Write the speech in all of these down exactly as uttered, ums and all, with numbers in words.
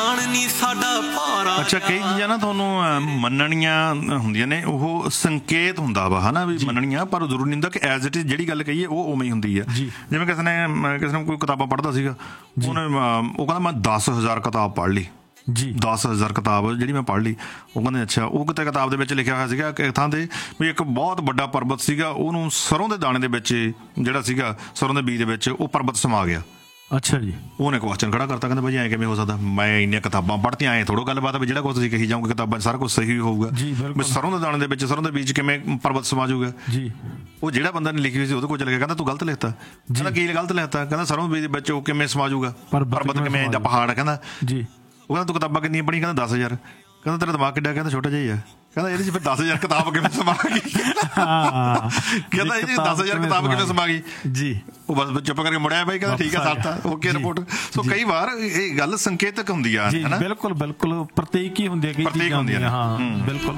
ਅੱਛਾ, ਕਈ ਚੀਜ਼ਾਂ ਨਾ ਤੁਹਾਨੂੰ ਮੰਨਣੀਆਂ ਹੁੰਦੀਆਂ ਨੇ, ਉਹ ਸੰਕੇਤ ਹੁੰਦਾ ਵਾ ਹੈ ਨਾ ਵੀ ਮੰਨਣੀਆਂ, ਪਰ ਜ਼ਰੂਰੀ ਨਹੀਂ ਹੁੰਦਾ ਕਿ ਐਜ਼ ਇਟ ਇਜ਼ ਜਿਹੜੀ ਗੱਲ ਕਹੀਏ ਉਹ ਉਵੇਂ ਹੀ ਹੁੰਦੀ ਹੈ। ਜਿਵੇਂ ਕਿਸੇ ਨੇ ਕਿਸੇ ਨੇ ਕੋਈ ਕਿਤਾਬਾਂ ਪੜ੍ਹਦਾ ਸੀਗਾ, ਉਹਨੇ ਉਹ ਕਹਿੰਦਾ ਮੈਂ ਦਸ ਹਜ਼ਾਰ ਕਿਤਾਬ ਪੜ੍ਹ ਲਈ ਜੀ, ਦਸ ਹਜ਼ਾਰ ਕਿਤਾਬ ਜਿਹੜੀ ਮੈਂ ਪੜ੍ਹ ਲਈ। ਉਹ ਕਹਿੰਦੇ ਅੱਛਾ, ਉਹ ਕਿਤੇ ਕਿਤਾਬ ਦੇ ਵਿੱਚ ਲਿਖਿਆ ਹੋਇਆ ਸੀਗਾ ਕਿ ਥਾਂ 'ਤੇ ਵੀ ਇੱਕ ਬਹੁਤ ਵੱਡਾ ਪਰਬਤ ਸੀਗਾ, ਉਹਨੂੰ ਸਰੋਂ ਦੇ ਦਾਣੇ ਦੇ ਵਿੱਚ ਜਿਹੜਾ ਸੀਗਾ ਸਰੋਂ ਦੇ ਬੀਜ ਦੇ ਵਿੱਚ ਉਹ ਪਰਬਤ ਸਮਾ ਗਿਆ। ਅੱਛਾ ਜੀ। ਉਹਨੇ ਕੁਐਸਚਨ ਖੜਾ ਕਰਤਾ, ਕਹਿੰਦਾ ਭਾਈ ਐਂ ਕਿਵੇਂ ਹੋ ਸਕਦਾ, ਮੈਂ ਇੰਨੀਆਂ ਕਿਤਾਬਾਂ ਪੜ੍ਹਤੀਆਂ, ਐਂ ਥੋੜ੍ਹਾ ਗੱਲਬਾਤ ਵੀ ਜਿਹੜਾ ਕੁਛ ਤੁਸੀਂ ਕਹੀ ਜਾਓਗੇ ਕਿਤਾਬਾਂ ਸਾਰਾ ਕੁਛ ਸਹੀ ਹੋਊਗਾ, ਵੀ ਸਰੋਂ ਦੇ ਦਾਣੇ ਦੇ ਵਿੱਚ ਸਰੋਂ ਦੇ ਬੀਜ ਕਿਵੇਂ ਪਰਬਤ ਸਮਾ ਜਾਊਗਾ ਜੀ। ਉਹ ਜਿਹੜਾ ਬੰਦਾ ਨੇ ਲਿਖੀ ਹੋਈ ਸੀ ਉਹਦੇ ਕੋਲ ਚੱਲ ਗਿਆ, ਕਹਿੰਦਾ ਤੂੰ ਗਲਤ ਲਿਖਤਾ। ਕਹਿੰਦਾ ਕੀ ਗਲਤ ਲਿਖਤਾ? ਕਹਿੰਦਾ ਸਰੋਂ ਦੇ ਬੀਜ ਦੇ ਵਿੱਚ ਉਹ ਕਿਵੇਂ ਸਮਾ ਜਾਊਗਾ, ਪਰਬਤ ਕਿਵੇਂ ਜਾਂ ਪਹਾੜ। ਕਹਿੰਦਾ ਜੀ। ਉਹ ਕਹਿੰਦਾ ਤੂੰ ਕਿਤਾਬਾਂ ਕਿੰਨੀਆਂ ਪੜ੍ਹੀਆਂ? ਕਹਿੰਦਾ ਦਸ ਹਜ਼ਾਰ। ਕਹਿੰਦਾ ਤੇਰਾ ਦਿਮਾਗ ਕਿੱਡਾ? ਕਹਿੰਦਾ ਛੋਟਾ ਜਿਹਾ ਹੀ ਆ। ਕਹਿੰਦਾ ਇਹਦੇ 'ਚ ਫਿਰ ਦਸ ਹਜ਼ਾਰ ਕਿਤਾਬ ਕਿਵੇਂ ਸਮਾ ਗਈ? ਕਹਿੰਦਾ ਇਹ ਦਸ ਹਜ਼ਾਰ ਕਿਤਾਬ ਕਿਵੇਂ ਸਮਾ ਗਈ ਜੀ। ਉਹ ਬਸ ਚੁੱਪ ਕਰਕੇ ਮੁੜਿਆ ਬਾਈ, ਕਹਿੰਦਾ ਠੀਕ ਆ ਸਰਤਾ, ਓਕੇ ਰਿਪੋਰਟ। ਸੋ ਕਈ ਵਾਰ ਇਹ ਗੱਲ ਸੰਕੇਤਕ ਹੁੰਦੀ ਆ, ਹੈ ਨਾ? ਬਿਲਕੁਲ ਬਿਲਕੁਲ, ਪ੍ਰਤੀਕ ਹੀ ਹੁੰਦੀ ਹੈ, ਪ੍ਰਤੀਕ ਹੁੰਦੀਆਂ ਨੇ। ਹਾਂ ਬਿਲਕੁਲ।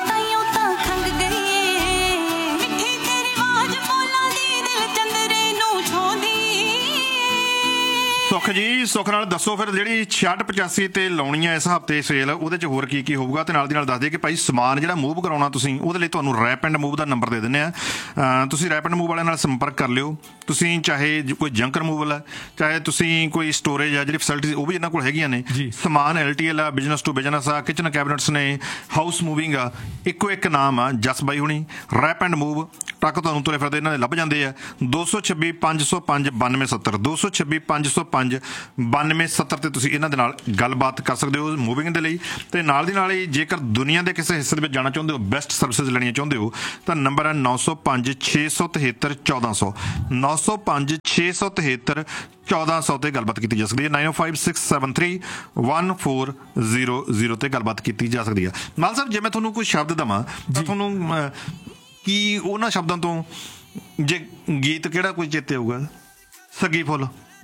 ਸੁੱਖ ਜੀ, ਸੁੱਖ ਨਾਲ ਦੱਸੋ ਫਿਰ ਜਿਹੜੀ ਛਿਆਹਠ ਪਚਾਸੀ ਤੇ ਲਾਉਣੀ ਹੈ ਇਸ ਹਫ਼ਤੇ ਸੇਲ, ਉਹਦੇ 'ਚ ਹੋਰ ਕੀ ਕੀ ਹੋਊਗਾ? ਤੇ ਨਾਲ ਦੀ ਨਾਲ ਦੱਸ ਦੇ ਕਿ ਭਾਈ ਸਮਾਨ ਜਿਹੜਾ ਮੂਵ ਕਰਾਉਣਾ ਤੁਸੀਂ, ਉਹਦੇ ਲਈ ਤੁਹਾਨੂੰ rap and move the number ਦੇ ਦਿੰਦੇ ਆ। ਤੁਸੀਂ ਰੈਪ ਐਂਡ ਮੂਵ ਵਾਲਿਆਂ ਨਾਲ ਸੰਪਰਕ ਕਰ ਲਿਓ। ਤੁਸੀਂ ਚਾਹੇ ਕੋਈ ਜੰਕ ਰਿਮੂਵਲ ਹੈ, ਚਾਹੇ ਤੁਸੀਂ ਕੋਈ ਸਟੋਰੇਜ ਆ, ਜਿਹੜੀ ਫੈਸਿਲਿਟੀ ਉਹ ਵੀ ਇਹਨਾਂ ਕੋਲ ਹੈਗੀਆਂ ਨੇ। ਸਮਾਨ ਐਲ ਟੀ ਐਲ ਆ, ਬਿਜ਼ਨਸ ਟੂ ਬਿਜ਼ਨਸ ਆ, ਕਿਚਨ ਕੈਬਨਿਟਸ ਨੇ, ਹਾਊਸ ਮੂਵਿੰਗ ਆ, ਇੱਕੋ ਇੱਕ ਨਾਮ ਆ ਜਸ ਬਾਈ ਹੁਣੀ। ਰੈਪ ਐਂਡ ਮੂਵ ਟਰੱਕ ਤੁਹਾਨੂੰ ਤੁਰੇ ਫਿਰਦੇ ਇਹਨਾਂ ਦੇ ਲੱਭ ਜਾਂਦੇ ਆ। ਦੋ ਸੌ ਛੱਬੀ ਪੰਜ ਸੌ ਪੰਜ ਬਾਨਵੇਂ ਸੱਤਰ ਦੋ ਸੌ ਛੱਬੀ ਪੰਜ ਸੌ ਪੰਜ ਬਾਨਵੇਂ ਸੱਤਰ ਤੇ ਤੁਸੀਂ ਇਹਨਾਂ ਦੇ ਨਾਲ ਗੱਲਬਾਤ ਕਰ ਸਕਦੇ ਹੋ ਮੂਵਿੰਗ ਦੇ ਲਈ। ਤੇ ਨਾਲ ਦੀ ਨਾਲ ਹੀ ਜੇਕਰ ਦੁਨੀਆ ਦੇ ਕਿਸੇ ਹਿੱਸੇ ਦੇ ਵਿੱਚ ਜਾਣਾ ਚਾਹੁੰਦੇ ਹੋ, ਬੈਸਟ ਸਰਵਿਸਿਜ਼ ਲੈਣੀਆਂ ਚਾਹੁੰਦੇ ਹੋ, ਤਾਂ ਨੰਬਰ ਹੈ ਨੌ ਸੌ ਪੰਜ ਛੇ ਸੌ ਤਿਹੱਤਰ ਚੌਦਾਂ ਸੌ ਨੌ ਸੌ ਪੰਜ ਛੇ ਸੌ ਤਿਹੱਤਰ ਚੌਦਾਂ ਸੌ ਤੇ ਗੱਲਬਾਤ ਕੀਤੀ ਜਾ ਸਕਦੀ ਹੈ। ਨਾਈਨ ਓ five six seven three one four zero zero ਤੇ ਗੱਲਬਾਤ ਕੀਤੀ ਜਾ ਸਕਦੀ ਹੈ। ਨਾਲ ਸਾਹਿਬ, ਜੇ ਮੈਂ ਤੁਹਾਨੂੰ ਕੋਈ ਸ਼ਬਦ ਦੇਵਾਂ ਤਾਂ ਤੁਹਾਨੂੰ ਕੀ ਉਹਨਾਂ ਸ਼ਬਦਾਂ ਤੋਂ ਜੇ ਗੀਤ ਕਿਹੜਾ ਕੋਈ ਚੇਤੇ ਆਊਗਾ? ਸੱਗੀ ਫੁੱਲ,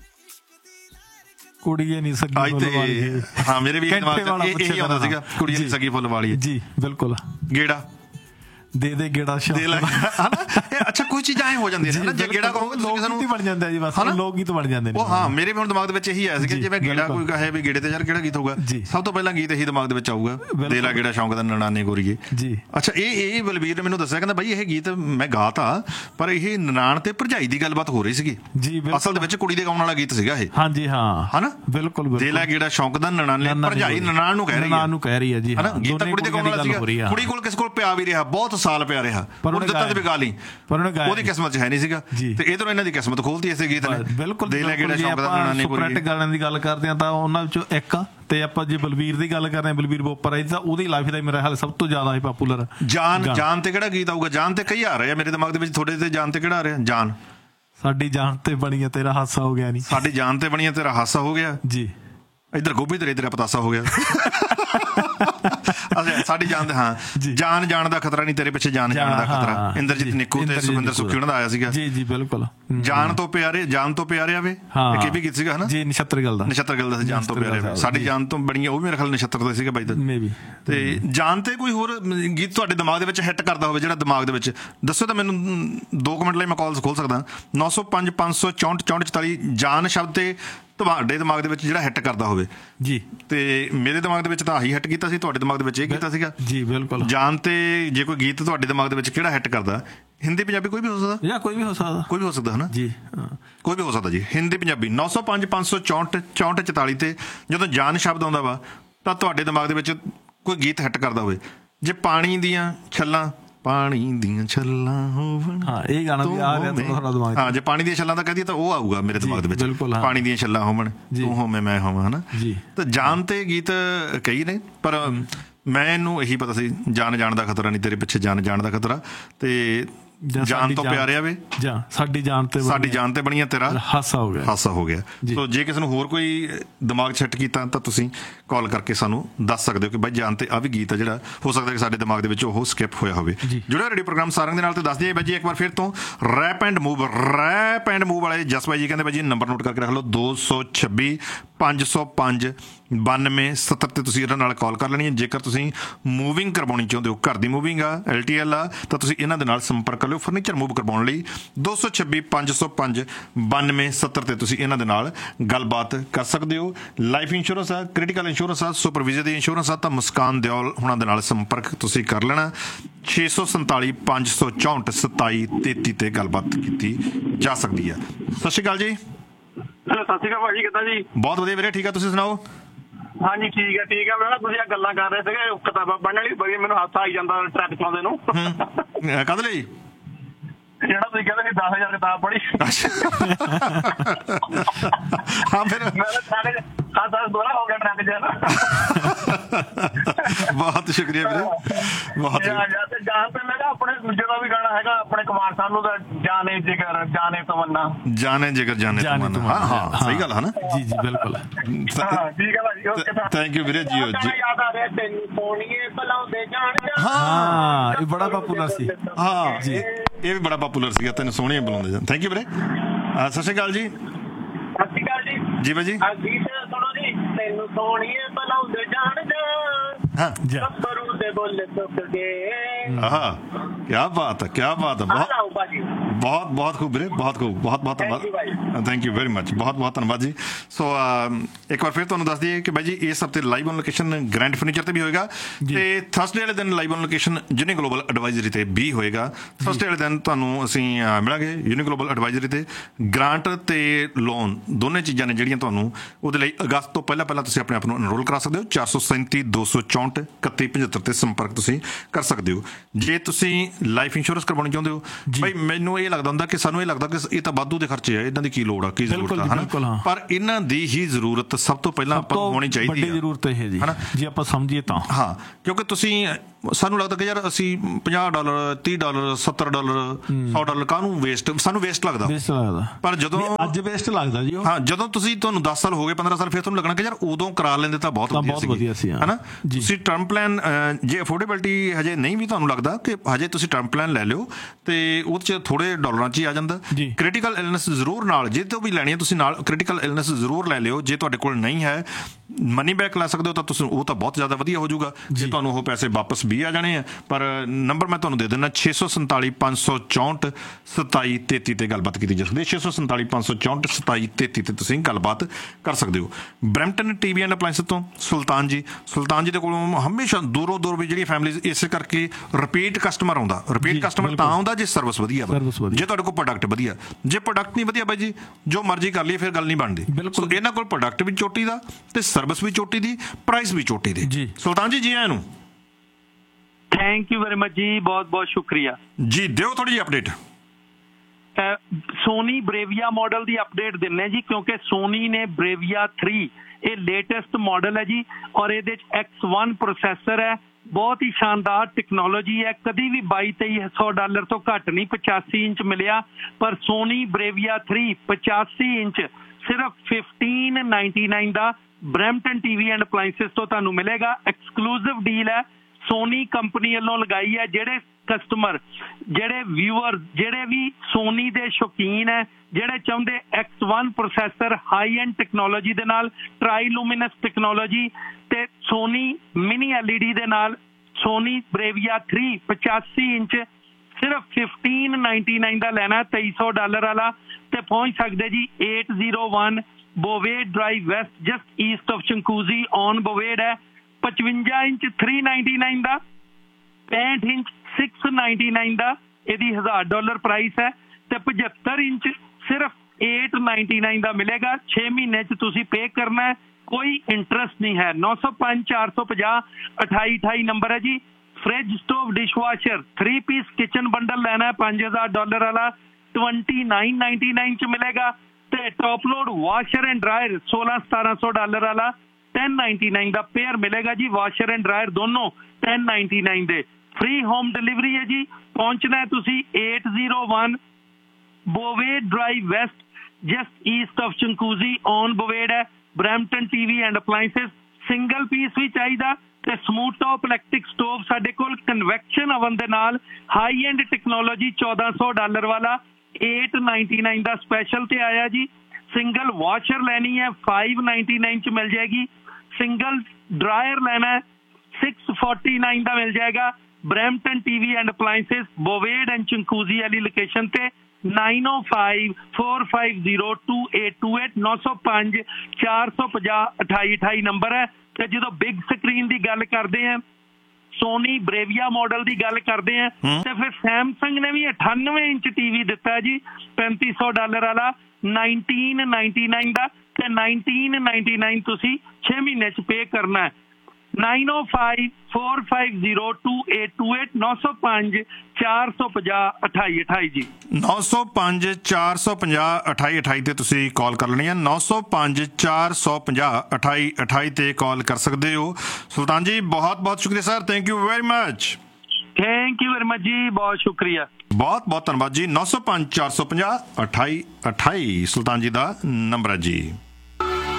ਕੁੜੀਏ ਨੀ ਸੱਗੀ ਫੁੱਲ ਵਾਲੀ। ਹਾਂ, ਮੇਰੇ ਵੀ ਦਿਮਾਗ 'ਚ ਇਹੀ ਆਉਂਦਾ ਸੀਗਾ, ਕੁੜੀਏ ਨੀ ਸੱਗੀ ਫੁੱਲ ਵਾਲੀ ਜੀ। ਬਿਲਕੁਲ। ਗੇੜਾ ਦੇ ਦੇ ਗੇੜਾ ਦੇ ਲੈ। ਅੱਛਾ, ਕੋਈ ਚੀਜ਼ਾਂ ਐਂ ਹੋ ਜਾਂਦੀਆਂ ਨੇ, ਜੇ ਗੇੜਾ ਕਹੋਗੇ ਲੋਕ ਗੀਤ ਬਣ ਜਾਂਦਾ ਜੀ, ਬਸ ਲੋਕ ਗੀਤ ਬਣ ਜਾਂਦੇ ਨੇ। ਉਹ ਹਾਂ, ਮੇਰੇ ਵੀ ਹੁਣ ਦਿਮਾਗ ਦੇ ਵਿੱਚ ਇਹੀ ਆਇਆ ਸੀ ਕਿ ਜਿਵੇਂ ਗੇੜਾ ਕੋਈ ਕਹੇ ਵੀ ਗੇੜੇ ਤੇ ਯਾਰ ਕਿਹੜਾ ਗੀਤ ਹੋਊਗਾ, ਸਭ ਤੋਂ ਪਹਿਲਾਂ ਗੀਤ ਇਹੀ ਦਿਮਾਗ ਦੇ ਵਿੱਚ ਆਊਗਾ, ਦੇ ਲੈ ਗੇੜਾ ਸ਼ੌਂਕ ਦਾ ਨਨਾਣੇ ਗੋਰੀਏ ਜੀ। ਅੱਛਾ, ਇਹ ਇਹ ਬਲਬੀਰ ਨੇ ਮੈਨੂੰ ਦੱਸਿਆ, ਕਹਿੰਦਾ ਬਾਈ ਇਹ ਗੀਤ ਮੈਂ ਗਾ ਤਾ, ਪਰ ਇਹ ਨਨਾਣ ਤੇ ਭਰਜਾਈ ਦੀ ਗੱਲਬਾਤ ਹੋ ਰਹੀ ਸੀਗੀ ਜੀ। ਅਸਲ ਦੇ ਵਿੱਚ ਕੁੜੀ ਦੇ ਗਾਉਣ ਵਾਲਾ ਗੀਤ ਸੀਗਾ ਇਹ। ਹਾਂਜੀ ਹਾਂ, ਹਨਾ? ਬਿਲਕੁਲ। ਦੇ ਲੈ ਗੇੜਾ ਸ਼ੌਂਕ ਦਾ ਨਨਾਣੇ, ਭਰਜਾਈ ਨਨਾਣ ਨੂੰ ਕਹਿ ਰਹੀ ਹੈ, ਨੂੰ ਕਹਿ ਰਹੀ ਹੈ ਜੀ। ਹਨਾ? ਗੀਤ ਤਾਂ ਕੁੜੀ ਦੇ ਗਾਉਣ ਵਾਲਾ ਸੀਗਾ, ਕੁੜੀ ਕੋਲ ਕਿਸੇ ਕੋਲ ਪਿਆ ਵੀ ਰਿਹਾ, ਬਹੁਤ ਸਾਲ ਪਿਆ ਰਿਹਾ, ਉਹਨੇ ਦਿੱਤਾ ਤੇ ਵੀ ਗਾ ਲਈ, ਉਹਦੀ ਕਿਸਮਤ 'ਚ ਹੈ ਨਹੀਂ ਸੀਗਾ ਤੇ ਇਧਰੋਂ ਇਹਨਾਂ ਦੀ ਕਿਸਮਤ ਖੋਲਤੀ ਇਸੇ ਗੀਤ ਨੇ। ਬਿਲਕੁਲ। ਦੇ ਲੈ ਗੇੜਾ ਸ਼ੌਂਕ ਦਾ ਨਨਾਣੇ ਗੋਰੀਏ ਗਾਣਿਆਂ ਦੀ ਗੱਲ ਕਰਦੇ ਆ ਤਾਂ ਉਹਨਾਂ ਵਿੱਚੋਂ ਇੱਕ, ਤੇ ਆਪਾਂ ਜੇ ਬਲਬੀਰ ਦੀ ਗੱਲ ਕਰਦੇ ਹਾਂ, ਬਲਬੀਰ ਬੋਪਰ ਆਈ ਤਾਂ ਉਹਦੀ ਲਾਈਫ ਦਾ ਮੇਰਾ ਹਾਲ ਸਭ ਤੋਂ ਜ਼ਿਆਦਾ ਹੀ ਪਾਪੂਲਰ। ਜਾਨ, ਜਾਨ ਤੇ ਕਿਹੜਾ ਗੀਤ ਆਊਗਾ? ਜਾਨ ਤੇ ਕਈ ਆ ਰਹੇ ਆ ਮੇਰੇ ਦਿਮਾਗ ਦੇ ਵਿੱਚ, ਤੁਹਾਡੇ ਤੇ ਜਾਨ ਤੇ ਕਿਹੜਾ ਆ ਰਿਹਾ? ਜਾਨ, ਸਾਡੀ ਜਾਨ ਤੇ ਬਣੀ ਆ ਤੇਰਾ ਹਾਸਾ ਹੋ ਗਿਆ। ਨਹੀਂ, ਸਾਡੀ ਜਾਨ ਤੇ ਬਣੀ ਆ ਤੇਰਾ ਹਾਸਾ ਹੋ ਗਿਆ ਜੀ। ਇੱਧਰ ਗੋਭੀ ਤੇ ਇੱਧਰ ਪਤਾਸਾ ਹੋ ਗਿਆ। ਸਾਡੀ ਜਾਨ, ਹਾਂ, ਜਾਨ ਜਾਣ ਦਾ ਖਤਰਾ ਨਹੀਂ, ਤੇਰੇ ਪਿੱਛੇ ਜਾਨ ਜਾਣ ਦਾ ਖਤਰਾ। ਇੰਦਰਜੀਤ ਨਿੱਕੂ ਤੇ ਸੁਖਵਿੰਦਰ ਸੁੱਖੀ ਉਹਨਾਂ ਦਾ ਆਇਆ ਸੀਗਾ ਜੀ। ਜੀ ਬਿਲਕੁਲ। ਜਾਨ ਤੋਂ ਪਿਆਰੇ, ਜਾਨ ਤੋਂ ਪਿਆਰੇ ਆਵੇ, ਇਹ ਵੀ ਗੀਤ ਸੀਗਾ ਹਨਾ ਜੀ। ਨਛੱਤਰ ਗਿੱਲ ਦਾ, ਨਛੱਤਰ ਗਿੱਲ ਦਾ ਜਾਨ ਤੋਂ ਪਿਆਰੇ। ਸਾਡੀ ਜਾਨ ਤੋਂ ਬਣੀ, ਉਹ ਵੀ ਮੇਰੇ ਖਿਆਲ ਨਛੱਤਰ ਦਾ ਸੀਗਾ ਬਾਈ ਦਾ। ਤੇ ਜਾਨ ਤੇ ਕੋਈ ਹੋਰ ਗੀਤ ਤੁਹਾਡੇ ਦਿਮਾਗ ਦੇ ਵਿੱਚ ਹਿੱਟ ਕਰਦਾ ਹੋਵੇ, ਜਿਹੜਾ ਦਿਮਾਗ ਦੇ ਵਿੱਚ ਦੱਸੋ ਤਾਂ ਮੈਨੂੰ ਦੋ ਕੁ ਮਿੰਟ ਲਈ ਮੈਂ ਕਾਲਸ ਖੋਲ ਸਕਦਾ। ਨੌ ਸੌ ਪੰਜ ਪੰਜ ਸੌ ਚੌਂਹਠ ਚੌਂਹਠ ਚੁਤਾਲੀ ਜਾਨ ਸ਼ਬਦ ਤੇ ਤੁਹਾਡੇ ਦਿਮਾਗ ਦੇ ਵਿੱਚ ਜਿਹੜਾ ਹਿੱਟ ਕਰਦਾ ਹੋਵੇ ਜੀ। ਤੇ ਮੇਰੇ ਦਿਮਾਗ ਦੇ ਵਿੱਚ ਤਾਂ ਆਹੀ ਹਿੱਟ ਕੀਤਾ ਸੀ, ਤੁਹਾਡੇ ਦਿਮਾਗ ਦੇ ਵਿੱਚ ਇਹ ਕੀਤਾ ਸੀਗਾ ਜੀ। ਬਿਲਕੁਲ। ਜਾਨ ਤੇ ਜੇ ਕੋਈ ਗੀਤ ਤੁਹਾਡੇ ਦਿਮਾਗ ਦੇ ਵਿੱਚ ਕਿਹੜਾ ਹਿੱਟ ਕਰਦਾ, ਹਿੰਦੀ ਪੰਜਾਬੀ ਕੋਈ ਵੀ ਹੋ ਸਕਦਾ ਜਾਂ ਕੋਈ ਵੀ ਹੋ ਸਕਦਾ, ਕੋਈ ਵੀ ਹੋ ਸਕਦਾ ਹਨਾ ਜੀ, ਕੋਈ ਵੀ ਹੋ ਸਕਦਾ ਜੀ। ਹਿੰਦੀ ਪੰਜਾਬੀ ਨੌ ਸੌ ਪੰਜ ਪੰਜ ਸੌ ਚੌਂਹਠ ਚੌਂਹਠ ਚੁਤਾਲੀ ਤੇ ਜਦੋਂ ਜਾਨ ਸ਼ਬਦ ਆਉਂਦਾ ਵਾ ਤਾਂ ਤੁਹਾਡੇ ਦਿਮਾਗ ਦੇ ਵਿੱਚ ਕੋਈ ਗੀਤ ਹਿੱਟ ਕਰਦਾ ਹੋਵੇ। ਜੇ ਪਾਣੀ ਦੀਆਂ ਛੱਲਾਂ, ਪਾਣੀ ਦੀਆਂ ਛੱਲਾਂ ਹੋਵਣ, ਹਾਂ ਇਹ ਗਾਣਾ ਵੀ ਆ ਰਿਹਾ ਤੁਹਾਡਾ ਦਿਮਾਗ। ਹਾਂ, ਜੇ ਪਾਣੀ ਦੀਆਂ ਛੱਲਾਂ ਦਾ ਕਹਦੀ ਤਾਂ ਉਹ ਆਊਗਾ ਮੇਰੇ ਦਿਮਾਗ ਦੇ ਵਿੱਚ, ਪਾਣੀ ਦੀਆਂ ਛੱਲਾਂ ਹੋਵਣ, ਤੂੰ ਹੋਵੇਂ ਮੈਂ ਹੋਵਾਂ, ਹਨਾ ਜੀ। ਤਾਂ ਜਾਨ ਤੇ ਗੀਤ ਕਈ ਨੇ, ਪਰ ਮੈਨੂੰ ਇਹੀ ਪਤਾ ਸੀ ਜਾਨ ਜਾਣ ਦਾ ਖਤਰਾ ਨਹੀਂ, ਤੇਰੇ ਪਿੱਛੇ ਜਾਨ ਜਾਣ ਦਾ ਖਤਰਾ, ਤੇ ਜਾਨ ਤੋਂ ਪਿਆਰੇ ਆਵੇ, ਸਾਡੀ ਜਾਨ ਤੇ ਸਾਡੀ ਜਾਨ ਤੇ ਬਣੀਆਂ ਤੇਰਾ ਹਾਸਾ ਹੋ ਗਿਆ, ਹਾਸਾ ਹੋ ਗਿਆ। ਸੋ ਜੇ ਕਿਸੇ ਨੂੰ ਹੋਰ ਕੋਈ ਦਿਮਾਗ 'ਚ ਹਿੱਟ ਕੀਤਾ ਤਾਂ ਤੁਸੀਂ ਕਾਲ ਕਰਕੇ ਸਾਨੂੰ ਦੱਸ ਸਕਦੇ ਹੋ ਕਿ ਬਾਈ ਜਾਨ ਤੇ ਆ ਵੀ ਗੀਤ ਆ ਜਿਹੜਾ ਹੋ ਸਕਦਾ ਕਿ ਸਾਡੇ ਦਿਮਾਗ ਦੇ ਵਿੱਚ ਉਹ ਸਕਿਪ ਹੋਇਆ ਹੋਵੇ। ਜੁੜਿਆ ਰੇਡੀਓ ਪ੍ਰੋਗਰਾਮ ਸਾਰਿਆਂ ਦੇ ਨਾਲ। ਤੇ ਦੱਸ ਦਈਏ ਬਾਈ ਜੀ ਇੱਕ ਵਾਰ ਫਿਰ ਤੋਂ, rap and move, rap and move ਵਾਲੇ ਜਸ ਬਾਈ ਜੀ ਕਹਿੰਦੇ ਬਾਈ ਜੀ ਨੰਬਰ ਨੋਟ ਕਰਕੇ ਰੱਖ ਲਓ, ਦੋ ਸੌ ਛੱਬੀ ਪੰਜ ਸੌ ਪੰਜ ਬਾਨਵੇਂ ਸੱਤਰ ਤੇ ਤੁਸੀਂ ਇਹਨਾਂ ਨਾਲ ਕਾਲ ਕਰ ਲੈਣੀ ਹੈ। ਜੇਕਰ ਤੁਸੀਂ ਮੂਵਿੰਗ ਕਰਵਾਉਣੀ ਚਾਹੁੰਦੇ ਹੋ, ਘਰ ਦੀ ਮੂਵਿੰਗ ਆ, ਐਲ ਟੀ ਐਲ ਆ, ਤਾਂ ਤੁਸੀਂ ਇਹਨਾਂ ਦੇ ਨਾਲ ਸੰਪਰਕ ਕਰ ਲਿਓ। ਫਰਨੀਚਰ ਮੂਵ ਕਰਵਾਉਣ ਲਈ ਦੋ ਸੌ ਛੱਬੀ ਪੰਜ ਸੌ ਪੰਜ ਬਾਨਵੇਂ ਸੱਤਰ ਤੇ ਤੁਸੀਂ ਇਹਨਾਂ ਦੇ ਨਾਲ ਗੱਲਬਾਤ ਕਰ ਸਕਦੇ ਹੋ। ਲਾਈਫ ਇੰਸ਼ੋਰੈਂਸ ਆ, ਕ੍ਰਿਟੀਕਲ ਇੰਸ਼ੋਰੈਂਸ ਆ, ਸੁਪਰਵਾਈਜ਼ਰ ਦੀ ਇੰਸ਼ੋਰੈਂਸ ਆ, ਤਾਂ ਮੁਸਕਾਨ ਦਿਓਲ ਉਹਨਾਂ ਦੇ ਨਾਲ ਸੰਪਰਕ ਤੁਸੀਂ ਕਰ ਲੈਣਾ। ਛੇ ਸੌ ਸੰਤਾਲੀ ਪੰਜ ਸੌ ਚੌਂਹਠ ਸਤਾਈ ਤੇਤੀ ਤੇ ਗੱਲਬਾਤ ਕੀਤੀ ਜਾ ਸਕਦੀ ਹੈ। ਸਤਿ ਸ਼੍ਰੀ ਅਕਾਲ ਜੀ। ਸਤਿ ਸ਼੍ਰੀ ਅਕਾਲ ਭਾਜੀ, ਕਿੱਦਾਂ ਜੀ? ਬਹੁਤ ਵਧੀਆ ਵੀਰੇ, ਠੀਕ ਆ, ਤੁਸੀਂ ਸੁਣਾਓ? ਹਾਂਜੀ ਠੀਕ ਹੈ ਠੀਕ ਹੈ। ਮੈਂ ਨਾ ਤੁਸੀਂ ਆ ਗੱਲਾਂ ਕਰ ਰਹੇ ਸੀਗੇ ਕਿਤਾਬਾਂ ਪੜ੍ਹਨ ਵਾਲੀ, ਬੜੀ ਮੈਨੂੰ ਹਾਸਾ ਆਈ ਜਾਂਦਾ ਟਰੈਕ ਚਲਾਉਂਦੇ ਨੂੰ। ਕਦ ਲਈ ਜਿਹੜਾ ਤੁਸੀਂ ਕਹਿੰਦੇ ਸੀ ਦਸ ਹਜ਼ਾਰ ਕਿਤਾਬ ਪੜ੍ਹੀ। ਹਾਂ ਫਿਰ ਹਾਂ ਦਸ ਦੋਰਾ ਹੋ ਗਿਆ ਟਰੱਕ ਜਿਹਾ। ਬਹੁਤ ਸ਼ੁਕਰੀਆ ਵੀਰੇ, ਬਹੁਤ। ਤੇ ਜਾਨ ਤੇ ਮੈਂ ਆਪਣੇ ਦੂਜੇ ਦਾ ਵੀ ਗਾਣਾ ਹੈਗਾ ਆਪਣੇ ਕੁਮਾਰ ਸਾਨੂੰ ਦਾ, ਜਾਨੇ ਜਿਗਰ ਜਾਨੇ ਤਮੰਨਾ, ਜਾਨੇ ਜਿਗਰ ਜਾਨੇ ਤਮੰਨਾ। ਹਾਂ ਹਾਂ ਸਹੀ ਗੱਲ ਹੈ ਨਾ। ਜੀ ਜੀ ਬਿਲਕੁਲ ਠੀਕ ਹੈ ਭਾਜੀ, ਓਕੇ। ਥੈਂਕ ਯੂ ਵੀਰੇ ਜੀ। ਯਾਦ ਆ ਰਿਹਾ ਤੈਨੂੰ ਸੋਹਣੀਏ ਭਲਾਉਂਦੇ ਜਾਣ। ਹਾਂ ਇਹ ਬੜਾ ਪਪੂਲਰ ਸੀ। ਹਾਂ ਜੀ ਇਹ ਵੀ ਬੜਾ ਪਪੂਲਰ ਸੀਗਾ, ਤੈਨੂੰ ਸੋਹਣੀਆਂ ਬੁਲਾਉਂਦੇ ਜਾਣ। ਥੈਂਕ ਯੂ ਵੀਰੇ। ਸਤਿ ਸ਼੍ਰੀ ਅਕਾਲ ਜੀ। ਸਤਿ ਸ਼੍ਰੀ ਅਕਾਲ ਜੀ। ਜੀ ਬਾਈ ਜੀ। ਗੀਤ ਸੁਣੋ ਜੀ। ਤੈਨੂੰ ਸੋਹਣੀਏ ਭਲਾਉਂਦੇ ਜਾਣ ਹਾਂ ਗੱਭਰੂ ਦੇ ਬੋਲੇ ਸੁੱਕ ਗਏ। ਆਹ ਕਿਆ ਬਾਤ ਹੈ, ਕਿਆ ਬਾਤ ਹੈ। ਬਹੁਤ ਬਹੁਤ ਬਹੁਤ ਖੂਬ ਵੀਰੇ, ਬਹੁਤ ਖੂਬ, ਬਹੁਤ ਬਹੁਤ ਧੰਨਵਾਦ। ਥੈਂਕ ਯੂ ਵੈਰੀ ਮਚ, ਬਹੁਤ ਬਹੁਤ ਧੰਨਵਾਦ ਜੀ। ਸੋ ਇੱਕ ਵਾਰ ਫਿਰ ਤੁਹਾਨੂੰ ਦੱਸ ਦਈਏ ਕਿ ਬਾਈ ਜੀ ਇਸ ਹਫ਼ਤੇ live on location grand furniture ਤੇ ਵੀ ਹੋਏਗਾ, ਤੇ ਥਰਸਡੇ ਵਾਲੇ ਦਿਨ live on location uni global advisory ਤੇ ਵੀ ਹੋਏਗਾ। ਥਰਸਡੇ ਵਾਲੇ ਦਿਨ ਤੁਹਾਨੂੰ ਅਸੀਂ ਮਿਲਾਂਗੇ ਯੂਨੀ ਗਲੋਬਲ ਐਡਵਾਈਜ਼ਰੀ ਤੇ। ਗ੍ਰਾਂਟ ਤੇ ਲੋਨ ਦੋਨੇ ਚੀਜ਼ਾਂ ਨੇ ਜਿਹੜੀਆਂ ਤੁਹਾਨੂੰ ਉਹਦੇ ਲਈ ਅਗਸਤ ਤੋਂ ਪਹਿਲਾਂ ਪਹਿਲਾਂ ਤੁਸੀਂ ਆਪਣੇ ਆਪ ਨੂੰ ਐਨਰੋਲ ਕਰਾ ਸਕਦੇ ਹੋ। ਚਾਰ ਸੌ ਸੈਂਤੀ ਦੋ ਸੌ ਚੌਂਹਠ ਇਕੱਤੀ ਪਝੱਤਰ ਤੇ ਸੰਪਰਕ ਤੁਸੀਂ ਕਰ ਸਕਦੇ ਹੋ। ਜੇ ਤੁਸੀਂ ਲਾਈਫ ਇੰਸ਼ੋਰੈਂਸ ਕਰਵਾਉਣੀ ਚਾਹੁੰਦੇ ਹੋ, ਭਾਈ ਮੈਨੂੰ ਇਹ ਲੱਗਦਾ ਹੁੰਦਾ ਕਿ ਸਾਨੂੰ ਇਹ ਲੱਗਦਾ ਕਿ ਇਹ ਤਾਂ ਵਾਧੂ ਦੇ ਖਰਚੇ ਆ, ਇਹਨਾਂ ਦੀ ਕੀ ਲੋੜ ਆ, ਕੀ ਜ਼ਰੂਰਤ ਆ, ਹਨਾ। ਪਰ ਇਹਨਾਂ ਦੀ ਹੀ ਜ਼ਰੂਰਤ ਸਭ ਤੋਂ ਪਹਿਲਾਂ ਆਪਾਂ ਨੂੰ ਹੋਣੀ ਚਾਹੀਦੀ ਹੈ। ਜ਼ਰੂਰਤ ਇਹ ਜੀ, ਜੇ ਆਪਾਂ ਸਮਝੀਏ ਤਾਂ। ਹਾਂ ਕਿਉਂਕਿ ਤੁਸੀਂ ਸਾਨੂੰ ਲੱਗਦਾ ਕਿ ਯਾਰ ਅਸੀਂ ਪੰਜਾਹ ਡਾਲਰ ਤੀਹ ਡਾਲਰ ਸੱਤਰ ਡਾਲਰ ਸੌ ਡਾਲਰ ਕਾਹਨੂੰ ਵੇਸਟ, ਸਾਨੂੰ ਵੇਸਟ ਲੱਗਦਾ। ਪਰ ਜਦੋਂ ਅੱਜ ਵੇਸਟ ਲੱਗਦਾ ਜੀ, ਹਾਂ ਜਦੋਂ ਤੁਸੀਂ ਤੁਹਾਨੂੰ ਦਸ ਸਾਲ ਹੋ ਗਏ ਪੰਦਰਾਂ ਸਾਲ, ਫਿਰ ਤੁਹਾਨੂੰ ਲੱਗਣਾ ਕਿ ਯਾਰ ਉਦੋਂ ਕਰਾ ਲੈਂਦੇ ਤਾਂ ਬਹੁਤ ਵਧੀਆ ਸੀ, ਹਨਾ। ਤੁਸੀਂ ਟਰਮ ਪਲਾਨ ਜੇ ਅਫੋਰਡੇਬਿਲਟੀ ਹਜੇ ਨਹੀਂ ਵੀ ਤੁਹਾਨੂੰ ਲੱਗਦਾ ਕਿ ਹਜੇ ਤੁਸੀਂ ਟਰਮ ਪਲਾਨ ਲੈ ਲਿਓ ਤੇ ਉਹਦੇ 'ਚ ਥੋੜੇ ਡਾਲਰਾਂ 'ਚ ਹੀ ਆ ਜਾਂਦਾ। ਕ੍ਰਿਟੀਕਲ ਇਲਨੈਸ ਜ਼ਰੂਰ ਨਾਲ ਜੇ ਤੋਂ ਵੀ ਲੈਣੀ ਹੈ ਤੁਸੀਂ ਨਾਲ ਕ੍ਰਿਟੀਕਲ ਇਲਨੈਸ ਜ਼ਰੂਰ ਲੈ ਲਿਓ। ਜੇ ਤੁਹਾਡੇ ਕੋਲ ਨਹੀਂ ਹੈ ਮਨੀ ਬੈਕ ਲੈ ਸਕਦੇ ਹੋ ਤਾਂ ਤੁਸੀਂ, ਉਹ ਤਾਂ ਬਹੁਤ ਜ਼ਿਆਦਾ ਵਧੀਆ ਹੋ ਜਾਊਗਾ। ਜੇ ਤੁਹਾਨੂੰ ਉਹ ਪੈਸੇ ਵਾਪਸ ਵੀ ਆ ਜਾਣੇ ਆ। ਪਰ ਨੰਬਰ ਮੈਂ ਤੁਹਾਨੂੰ ਦੇ ਦਿੰਦਾ ਛੇ ਸੌ ਸੰਤਾਲੀ ਪੰਜ ਸੌ ਚੌਂਹਠ ਸਤਾਈ ਤੇਤੀ ਤੇ ਗੱਲਬਾਤ ਕੀਤੀ ਜਾ ਸਕਦੀ ਹੈ। ਛੇ ਸੌ ਸੰਤਾਲੀ ਪੰਜ ਸੌ ਚੌਂਹਠ ਸਤਾਈ ਤੇਤੀ ਤੇ ਤੁਸੀਂ ਗੱਲਬਾਤ ਕਰ ਸਕਦੇ ਹੋ। ਬਰੈਂਪਟਨ ਟੀਵੀ ਐਂਡ ਅਪਲਾਇੰਸ ਤੋਂ ਸੁਲਤਾਨ ਜੀ, ਸੁਲਤਾਨ ਜੀ ਦੇ ਕੋਲੋਂ ਹਮੇਸ਼ਾ ਦੂਰੋਂ ਦੂਰ ਵੀ ਜਿਹੜੀ ਫੈਮਿਲੀਜ਼ ਇਸੇ ਕਰਕੇ ਰਿਪੀਟ ਕਸਟਮਰ ਆਉਂਦਾ। ਰਿਪੀਟ ਕਸਟਮਰ ਤਾਂ ਆਉਂਦਾ ਜੇ ਸਰਵਿਸ ਵਧੀਆ ਵਾ, ਜੇ ਤੁਹਾਡੇ ਕੋਲ ਪ੍ਰੋਡਕਟ ਵਧੀਆ। ਜੇ ਪ੍ਰੋਡਕਟ ਨਹੀਂ ਵਧੀਆ ਬਾਈ ਜੀ ਜੋ ਮਰਜ਼ੀ ਕਰ ਲਈਏ ਫਿਰ ਗੱਲ ਨਹੀਂ ਬਣਦੀ। ਬਿਲਕੁਲ ਇਹਨਾਂ ਕੋਲ ਪ੍ਰੋਡਕਟ ਵੀ ਚੋਟੀ ਦਾ ਤੇ ਸਰਵਿਸ ਵੀ ਚੋਟੀ ਦੀ, ਪ੍ਰਾਈਸ ਵੀ ਚੋਟੀ ਦੀ। ਸੁਲਤਾਨ ਜੀ ਜੀ ਆਇਆਂ ਨੂੰ। ਥੈਂਕ ਯੂ ਵੈਰੀ ਮਚ ਜੀ, ਬਹੁਤ ਬਹੁਤ ਸ਼ੁਕਰੀਆ ਜੀ। ਦਿਓ ਥੋੜੀ ਜਿਹੀ ਅਪਡੇਟ। ਸੋਨੀ ਬਰੇਵੀਆ ਮਾਡਲ ਦੀ ਅਪਡੇਟ ਦਿੰਨੇ ਜੀ, ਕਿਉਂਕਿ ਸੋਨੀ ਨੇ ਬਰੇਵੀਆ ਥ੍ਰੀ ਇਹ ਲੇਟੈਸਟ ਮਾਡਲ ਹੈ ਜੀ, ਔਰ ਇਹਦੇ 'ਚ ਐਕਸ ਵਨ ਪ੍ਰੋਸੈਸਰ ਹੈ। ਬਹੁਤ ਹੀ ਸ਼ਾਨਦਾਰ ਟੈਕਨੋਲੋਜੀ ਹੈ। ਕਦੀ ਵੀ ਬਾਈ ਤੇਈ ਸੌ ਡਾਲਰ ਤੋਂ ਘੱਟ ਨਹੀਂ ਪਚਾਸੀ ਇੰਚ ਮਿਲਿਆ, ਪਰ ਸੋਨੀ ਬਰੇਵੀਆ ਥ੍ਰੀ ਪਚਾਸੀ ਇੰਚ ਸਿਰਫ fifteen ninety nine the Brampton TV and appliances ਤੋਂ ਤੁਹਾਨੂੰ ਮਿਲੇਗਾ। ਐਕਸਕਲੂਸਿਵ ਡੀਲ ਹੈ, ਸੋਨੀ ਕੰਪਨੀ ਵੱਲੋਂ ਲਗਾਈ ਹੈ। ਜਿਹੜੇ ਕਸਟਮਰ, ਜਿਹੜੇ ਵਿਊਅਰ, ਜਿਹੜੇ ਵੀ ਸੋਨੀ ਦੇ ਸ਼ੌਕੀਨ ਹੈ, ਜਿਹੜੇ ਚਾਹੁੰਦੇ X one processor high end technology ਦੇ ਨਾਲ, ਟਰਾਈ ਲੂਮੀਨਸ ਟੈਕਨੋਲੋਜੀ ਤੇ Soni mini L E D ਦੇ ਨਾਲ ਸੋਨੀ ਬਰੇਵੀਆ ਥ੍ਰੀ ਪਚਾਸੀ ਇੰਚ ਸਿਰਫ ਫਿਫਟੀਨ ਨਾਈਨਟੀ ਨਾਈਨ ਦਾ ਲੈਣਾ, ਤੇਈ ਸੌ ਡਾਲਰ ਵਾਲਾ, ਤੇ ਪਹੁੰਚ ਸਕਦੇ ਜੀ eight zero one ਬੋਵੇਡ drive West, just East of ਚੰਕੂਜ਼ੀ on ਬੋਵੇਡ ਹੈ। ਪਚਵੰਜਾ ਇੰਚ ਥ੍ਰੀ ਨਾਈਨਟੀ ਨਾਈਨ ਦਾ, ਪੈਂਹਠ ਇੰਚ ਸਿਕਸ ਨਾਈਨਟੀ ਨਾਈਨ ਦਾ ਇਹਦੀ ਹਜ਼ਾਰ ਡਾਲਰ ਪ੍ਰਾਈਸ ਹੈ, ਤੇ ਪਝੱਤਰ ਇੰਚ ਸਿਰਫ ਏਟ ਨਾਈਨਟੀ ਨਾਈਨ ਦਾ ਮਿਲੇਗਾ। ਛੇ ਮਹੀਨੇ 'ਚ ਤੁਸੀਂ ਪੇ ਕਰਨਾ ਹੈ, ਕੋਈ ਇੰਟਰਸਟ ਨਹੀਂ ਹੈ। ਨੌ ਸੌ ਪੰਜ ਚਾਰ ਸੌ ਪੰਜਾਹ ਅਠਾਈ ਅਠਾਈ ਨੰਬਰ ਹੈ ਜੀ। Fridge stove dishwasher three piece kitchen bundle ਲੈਣਾ ਹੈ ਪੰਜ ਹਜ਼ਾਰ ਡਾਲਰ ਵਾਲਾ, ਟਵੰਟੀ ਨਾਈਨ ਨਾਈਨਟੀ ਨਾਈਨ 'ਚ ਮਿਲੇਗਾ। ਤੇ top load washer and dryer ਸੋਲਾਂ ਸਤਾਰਾਂ ਸੌ ਡਾਲਰ ਵਾਲਾ ਟੈਨ ਨਾਈਨਟੀ ਨਾਈਨ ਦਾ ਪੇਅਰ ਮਿਲੇਗਾ ਜੀ। ਵਾਸ਼ਰ ਐਂਡ ਡਰਾਇਰ ਦੋਨੋਂ ਟੈਨ ਨਾਈਨਟੀ ਨਾਈਨ ਦੇ। ਫ੍ਰੀ ਹੋਮ ਡਿਲੀਵਰੀ ਹੈ ਜੀ। ਪਹੁੰਚਣਾ ਹੈ ਤੁਸੀਂ eight zero one ਬੋਵੇਡ drive West, just East of ਚੰਕੂਜ਼ੀ on ਬੋਵੇਡ ਹੈ। Brampton TV and appliances. Single piece ਵੀ ਚਾਹੀਦਾ ਤੇ ਸਮੂਥ ਟੌਪ ਇਲੈਕਟ੍ਰਿਕ ਸਟੋਵ ਸਾਡੇ ਕੋਲ ਕਨਵੈਕਸ਼ਨ ਓਵਨ ਦੇ ਨਾਲ ਹਾਈ ਐਂਡ ਟੈਕਨੋਲੋਜੀ ਚੌਦਾਂ ਸੌ ਡਾਲਰ ਵਾਲਾ ਏਟ ਨਾਈਨਟੀ ਨਾਈਨ ਦਾ ਸਪੈਸ਼ਲ ਤੇ ਆਇਆ ਜੀ। ਸਿੰਗਲ ਵਾਸ਼ਰ ਲੈਣੀ ਹੈ ਫਾਈਵ ਨਾਈਨਟੀ ਨਾਈਨ 'ਚ ਮਿਲ ਜਾਏਗੀ। ਸਿੰਗਲ ਡਰਾਇਰ ਲੈਣਾ ਹੈ सिक्स फोर्टी नाइन का मिल जाएगा। Brampton TV and appliances बोवेड and चंकूजी वाली लोकेशन ते nine O five four five zero to eight to eight नौ सौ पांच चार सौ पचास अठाई अठाई नंबर है। तो जो बिग स्क्रीन की गल करते हैं सोनी ब्रेविया मॉडल की गल करते हैं तो फिर सैमसंग ने भी अठानवे इंच टीवी दिता है जी पैंती सौ डॉलर वाला नाइनटीन नाइनटी नाइन का ते नाइनटीन नाइनटी नाइन तुसी छे महीने च पे करना है। Nine O five four five zero to eight to eight नौ सौ पांच चार सौ पचास अठाई अठाई जी नौ सौ पांच चार सौ पचास अठाई अठाई ते तुसी कॉल कर लेनी है। नौ सौ पांच चार सौ पचास अठाई अठाई ते कॉल कर सकते हो। सुल्तान जी बहुत बहुत शुक्रिया sir, thank you very much. Thank you very much जी, बहुत शुक्रिया, बहुत बहुत धन्यवाद जी। नौ सौ पांच चार सौ पचास अठाई अठाई सुल्तान जी का नंबर है जी।